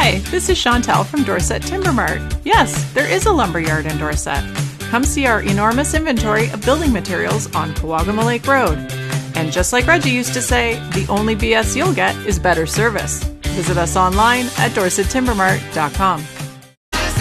Hi, this is Chantel from Dorset Timber Mart. Yes, there is a lumberyard in Dorset. Come see our enormous inventory of building materials on Kawagama Lake Road. And just like Reggie used to say, the only BS you'll get is better service. Visit us online at dorsettimbermart.com.